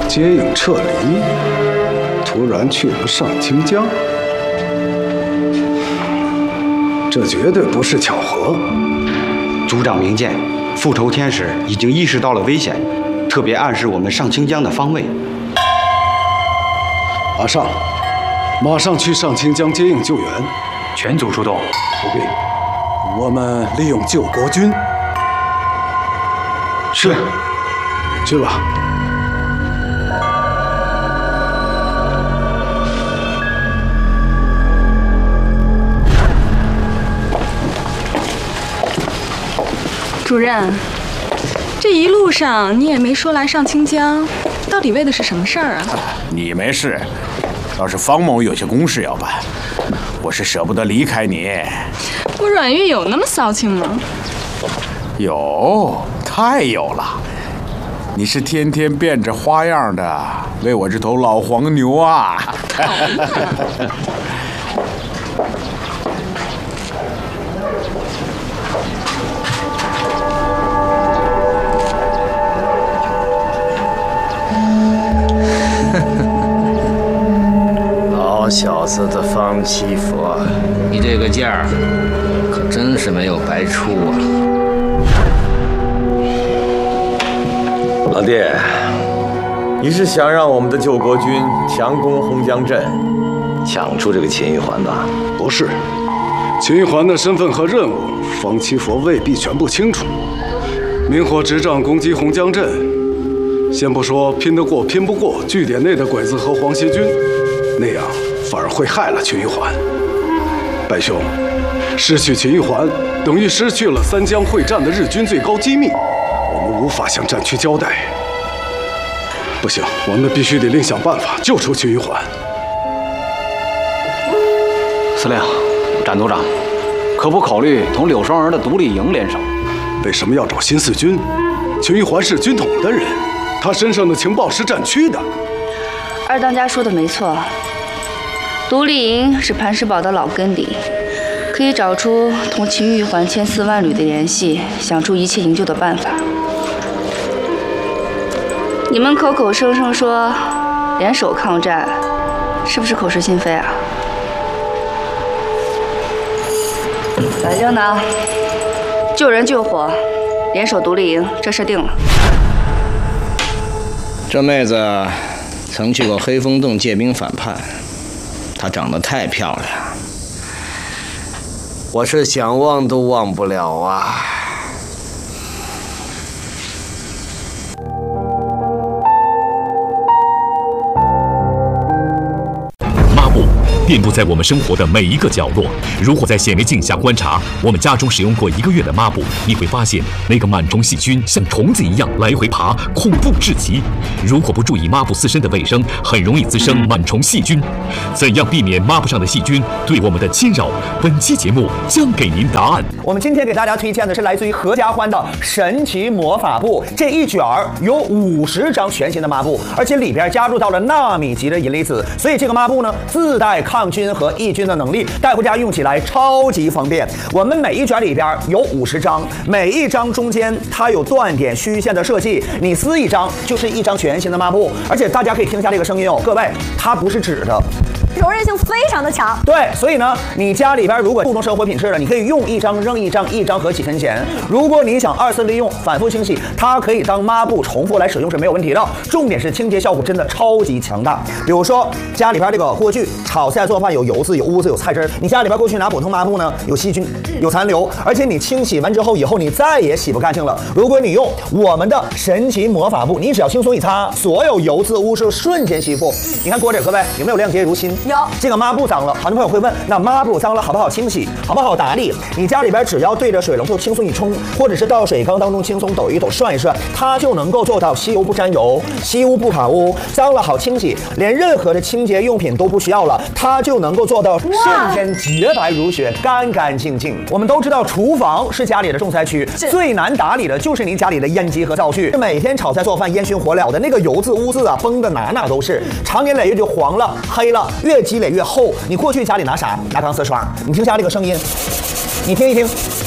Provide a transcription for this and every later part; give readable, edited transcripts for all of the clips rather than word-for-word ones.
接应撤离，突然去了上清江，这绝对不是巧合。 族长明鉴，复仇天使已经意识到了危险，特别暗示我们上清江的方位。 阿尚，马上去上清江接应救援。 全族出动。 不必，我们利用救国军。 是， 去吧。 主任，这一路上你也没说来上清江，到底为的是什么事儿啊？ 你没事，倒是方某有些公事要办，我是舍不得离开你。 我阮玉有那么骚情吗？ 有，太有了。你是天天变着花样的为我这头老黄牛啊！ 老小子的方七佛，你这个价可真是没有白出啊！ 老弟，你是想让我们的救国军强攻洪江镇，抢出这个秦玉环吧？ 不是，秦玉环的身份和任务，方七佛未必全部清楚。明火执仗攻击洪江镇，先不说拼得过拼不过据点内的鬼子和黄协军，那样反而会害了秦玉环。白兄，失去秦玉环，等于失去了三江会战的日军最高机密，我们无法向战区交代。不行，我们必须得另想办法救出秦玉环。 司令，展组长，可不考虑同柳双儿的独立营联手？ 为什么要找新四军？秦玉环是军统的人，他身上的情报是战区的。 二当家说的没错，独立营是磐石堡的老根底，可以找出同秦玉环千丝万缕的联系，想出一切营救的办法。你们口口声声说联手抗战，是不是口是心非啊？反正呢，救人救火，联手独立营，这事定了。 这妹子曾去过黑风洞借兵反叛，她长得太漂亮，我是想忘都忘不了啊。 遍布在我们生活的每一个角落。如果在显微镜下观察我们家中使用过1个月的抹布，你会发现那个螨虫细菌像虫子一样来回爬，恐怖至极。如果不注意抹布自身的卫生，很容易滋生螨虫细菌。怎样避免抹布上的细菌对我们的侵扰？本期节目将给您答案。 我们今天给大家推荐的是来自于合家欢的神奇魔法布，这一卷有50张全新的抹布，而且里边加入到了纳米级的银离子，所以这个抹布呢自带抗菌和抑菌的能力，带回家用起来超级方便。我们每一卷里边有50张，每一张中间它有断点虚线的设计，你撕一张就是一张全新的抹布。而且大家可以听一下这个声音哦，各位，它不是纸的。 柔韧性非常的强， 对，所以呢，你家里边如果注重生活品质的，你可以用一张扔一张，一张合几分钱。如果你想2次利用、反复清洗，它可以当抹布重复来使用是没有问题的。重点是清洁效果真的超级强大。比如说家里边这个锅具炒菜做饭有油渍、有污渍、有菜汁，你家里边过去拿普通抹布呢，有细菌、有残留，而且你清洗完之后以后你再也洗不干净了。如果你用我们的神奇魔法布，你只要轻松一擦，所有油渍污渍瞬间吸附。你看锅底各位有没有亮洁如新？ 有。 这个抹布脏了，很多朋友会问，那抹布脏了好不好清洗，好不好打理？你家里边只要对着水龙头轻松一冲，或者是到水缸当中轻松抖一抖、涮一涮，它就能够做到吸油不沾油、吸污不卡污，脏了好清洗，连任何的清洁用品都不需要了，它就能够做到瞬间洁白如雪、干干净净。我们都知道，厨房是家里的重灾区，最难打理的就是你家里的烟机和灶具，每天炒菜做饭烟熏火燎的那个油渍污渍啊，崩的哪都是，长年累月就黄了、黑了，越积累越厚。你过去家里拿啥？拿钢丝刷。你听下这个声音，你听一听，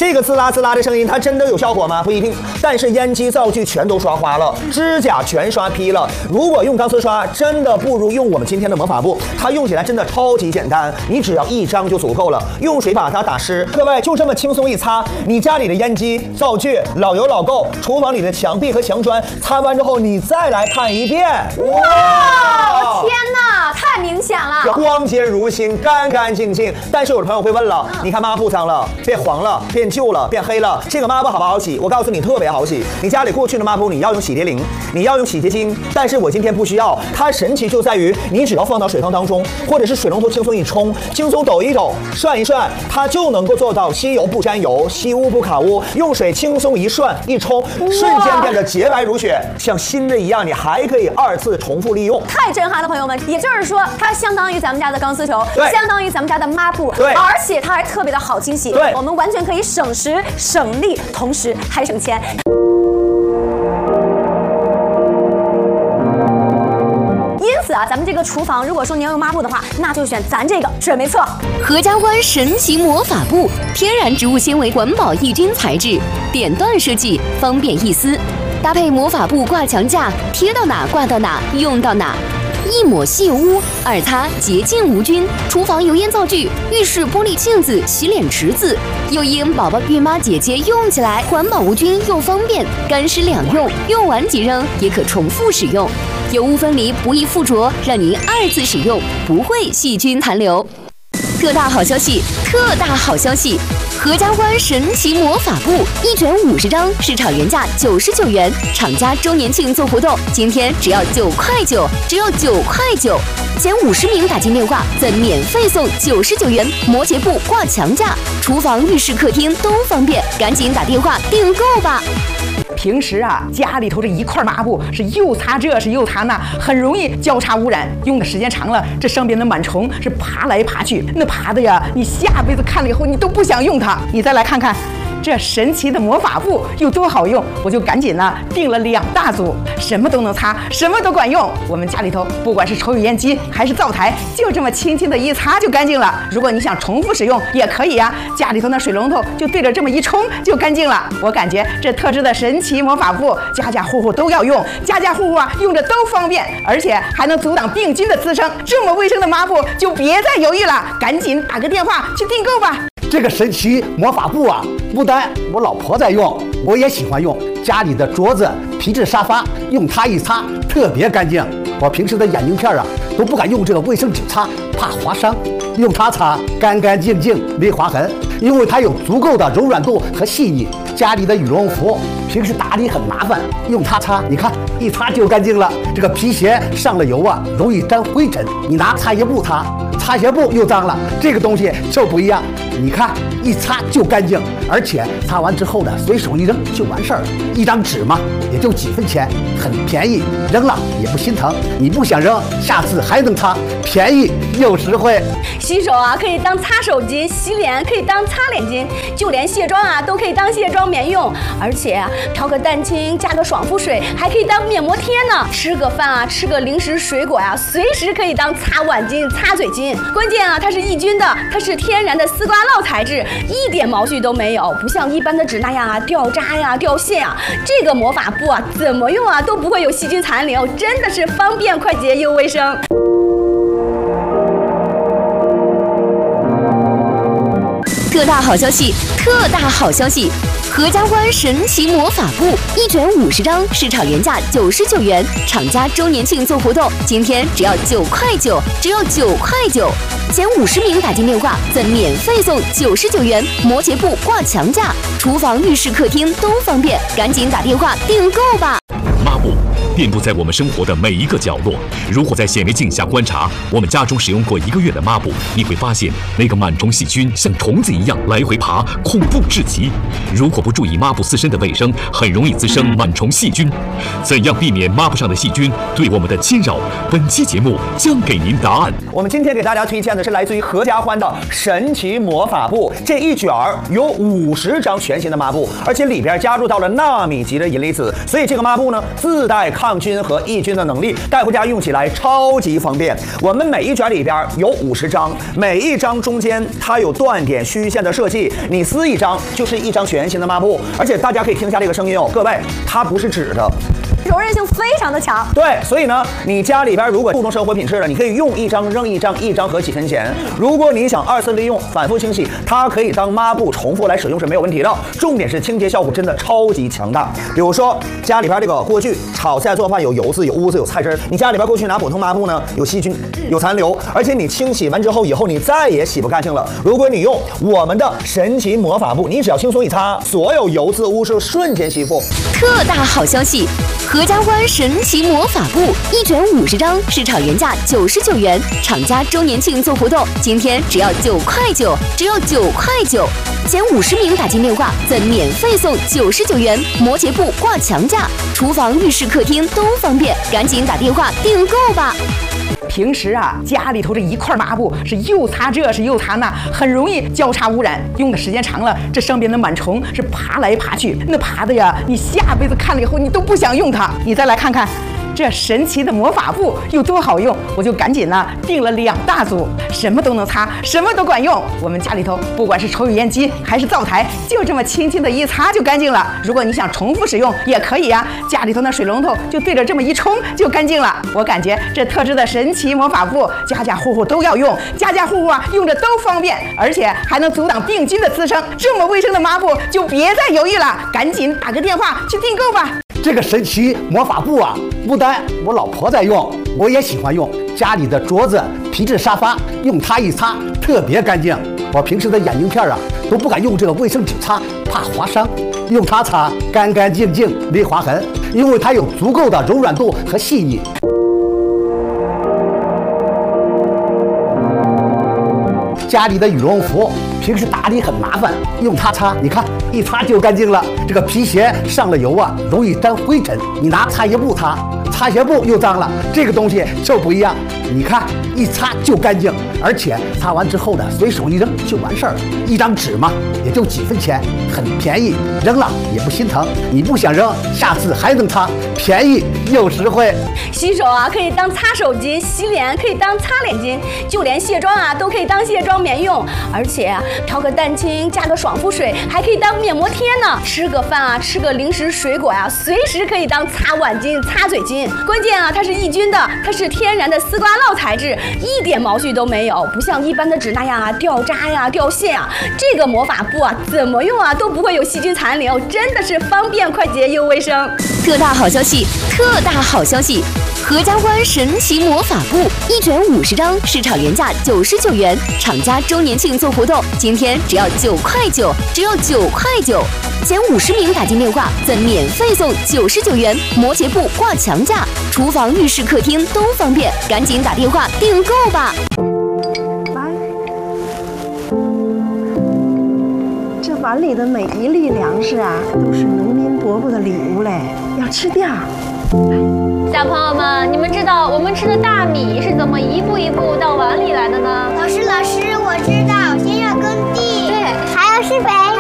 这个滋啦滋啦的声音，它真的有效果吗？不一定。但是烟机灶具全都刷花了，指甲全刷劈了。如果用钢丝刷，真的不如用我们今天的魔法布，它用起来真的超级简单，你只要1张就足够了，用水把它打湿。各位就这么轻松一擦，你家里的烟机、灶具老油老垢，厨房里的墙壁和墙砖，擦完之后你再来看一遍， 哇！天哪，太明显了， 光洁如新，干干净净。但是有的朋友会问了，你看抹布脏了，变黄了，变旧了，变黑了，这个抹布好不好洗？我告诉你，特别好洗。你家里过去的抹布，你要用洗涤灵，你要用洗洁精，但是我今天不需要。它神奇就在于，你只要放到水缸当中，或者是水龙头轻松一冲，轻松抖一抖，涮一涮，它就能够做到吸油不沾油，吸污不卡污。用水轻松一涮一冲，瞬间变得洁白如雪，像新的一样。你还可以2次重复利用， 太震撼了，朋友们！也就是说，它相当于咱们家的钢丝球，相当于咱们家的抹布，而且它还特别的好清洗，我们完全可以省时省力，同时还省钱。因此啊，咱们这个厨房，如果说你要用抹布的话，那就选咱这个准没错。 合家欢神奇魔法布，天然植物纤维环保抑菌材质，点段设计，方便易撕。搭配魔法布挂墙架，贴到哪挂到哪，用到哪。1抹吸油污，2擦洁净无菌。厨房油烟灶具、浴室玻璃镜子、洗脸池子，又因宝宝、孕妈姐姐用起来环保无菌又方便，干湿两用，用完即扔，也可重复使用，油污分离，不易附着，让您2次使用，不会细菌残留。特大好消息！特大好消息！合家欢神奇魔法布1卷50张，市场原价99元，厂家周年庆做活动，今天只要9块9，只要9块9，前50名打进电话，再免费送99元摩羯布挂墙架，厨房、浴室、客厅都方便，赶紧打电话订购吧。 平时啊，家里头这一块抹布是又擦这是又擦那，很容易交叉污染。用的时间长了，这上边的螨虫是爬来爬去，那爬的呀，你下辈子看了以后你都不想用它。你再来看看这神奇的魔法布有多好用，我就赶紧呢订了2大组，什么都能擦，什么都管用。我们家里头不管是抽油烟机还是灶台，就这么轻轻的一擦就干净了。如果你想重复使用也可以呀，家里头那水龙头就对着这么一冲就干净了。我感觉这特制的神奇魔法布，家家户户都要用，家家户户啊用着都方便，而且还能阻挡病菌的滋生。这么卫生的抹布就别再犹豫了，赶紧打个电话去订购吧。 这个神奇魔法布啊，不单我老婆在用，我也喜欢用。家里的桌子、皮质沙发，用它一擦特别干净。我平时的眼镜片啊，都不敢用这个卫生纸擦，怕划伤。用它擦，干干净净，没划痕，因为它有足够的柔软度和细腻。家里的羽绒服，平时打理很麻烦，用它擦，你看一擦就干净了。这个皮鞋上了油啊，容易沾灰尘，你拿擦鞋布擦，擦鞋布又脏了。这个东西就不一样，你看一擦就干净，而且擦完之后呢，随手一扔就完事儿。一张纸嘛，也就几分钱，很便宜，扔了也不心疼。你不想扔，下次还能擦，便宜又实惠。 洗手啊，可以当擦手巾；洗脸可以当擦脸巾；就连卸妆啊，都可以当卸妆棉用。而且啊，调个蛋清，加个爽肤水，还可以当面膜贴呢。吃个饭啊，吃个零食水果呀，随时可以当擦碗巾、擦嘴巾。关键啊，它是抑菌的，它是天然的丝瓜酪材质，一点毛絮都没有，不像一般的纸那样啊掉渣呀、掉线啊。这个魔法布啊，怎么用啊都不会有细菌残留，真的是方便快捷又卫生。 特大好消息！特大好消息！合家欢神奇魔法布1卷50张，市场原价99元，厂家周年庆做活动，今天只要9块9，只要9块9，前50名打进电话，再免费送99元摩羯布挂墙架，厨房、浴室、客厅都方便，赶紧打电话订购吧。 抹布遍布在我们生活的每一个角落。如果在显微镜下观察我们家中使用过1个月的抹布，你会发现那个螨虫细菌像虫子一样来回爬，恐怖至极。如果不注意抹布自身的卫生，很容易滋生螨虫细菌。怎样避免抹布上的细菌对我们的侵扰？本期节目将给您答案。 我们今天给大家推荐的是来自于合家欢的神奇魔法布，这一卷有50张全新的抹布，而且里边加入到了纳米级的银离子，所以这个抹布呢自带抗菌和抑菌的能力，带回家用起来超级方便。我们每一卷里边有50张，每一张中间它有断点虚线的设计，你撕一张就是一张全新的抹布。而且大家可以听一下这个声音哦，各位，它不是纸的。 柔韧性非常的强， 对，所以呢，你家里边如果注重生活品质的，你可以用一张扔一张，一张合几分钱。如果你想2次利用、反复清洗，它可以当抹布重复来使用是没有问题的。重点是清洁效果真的超级强大。比如说家里边这个锅具炒菜做饭有油渍、有污渍、有菜汁，你家里边过去拿普通抹布呢，有细菌、有残留，而且你清洗完之后以后你再也洗不干净了。如果你用我们的神奇魔法布，你只要轻松一擦，所有油渍污渍瞬间吸附。 特大好消息！合家欢神奇魔法布1卷50张，市场原价99元，厂家周年庆做活动，今天只要9块9，只要9块9，前50名打进电话再免费送99元摩羯布挂墙架，厨房、浴室、客厅都方便，赶紧打电话订购吧。 平时啊，家里头这一块抹布是又擦这是又擦那，很容易交叉污染。用的时间长了，这上边的螨虫是爬来爬去，那爬的呀，你下辈子看了以后你都不想用它。你再来看看这神奇的魔法布有多好用，我就赶紧呢订了2大组，什么都能擦，什么都管用。我们家里头不管是抽油烟机还是灶台，就这么轻轻的一擦就干净了。如果你想重复使用也可以呀，家里头那水龙头就对着这么一冲就干净了。我感觉这特制的神奇魔法布，家家户户都要用，家家户户啊用着都方便，而且还能阻挡病菌的滋生。这么卫生的抹布就别再犹豫了，赶紧打个电话去订购吧。 这个神奇魔法布啊，不单我老婆在用，我也喜欢用。家里的桌子、皮质沙发，用它一擦特别干净。我平时的眼镜片啊，都不敢用这个卫生纸擦，怕划伤。用它擦，干干净净，没划痕，因为它有足够的柔软度和细腻。家里的羽绒服平时打理很麻烦，用它擦，你看一擦就干净了。这个皮鞋上了油啊，容易沾灰尘，你拿擦鞋布擦，擦鞋布又脏了。这个东西就不一样，你看一擦就干净，而且擦完之后呢，随手一扔就完事儿了。一张纸嘛，也就几分钱，很便宜，扔了也不心疼。你不想扔，下次还能擦，便宜又实惠。 洗手啊可以当擦手巾，洗脸可以当擦脸巾，就连卸妆啊都可以当卸妆棉用。而且啊，调个蛋清，加个爽肤水，还可以当面膜贴呢。吃个饭啊，吃个零食水果呀，随时可以当擦碗巾、擦嘴巾。关键啊，它是抑菌的，它是天然的丝瓜酪材质，一点毛絮都没有，不像一般的纸那样啊掉渣呀、掉线啊。这个魔法布啊，怎么用啊都不会有细菌残留，真的是方便、快捷又卫生。 特大好消息！特大好消息！合家欢神奇魔法布1卷50张，市场原价99元，厂家周年庆做活动，今天只要9块9，只要9块9，前50名打进电话再免费送99元摩羯布挂墙架，厨房、浴室、客厅都方便，赶紧打电话订购吧。 这碗里的每一粒粮食啊，都是农民伯伯的礼物嘞，要吃掉。 小朋友们，你们知道我们吃的大米是怎么一步一步到碗里来的呢？ 老师，我知道，先要耕地，对，还要施肥，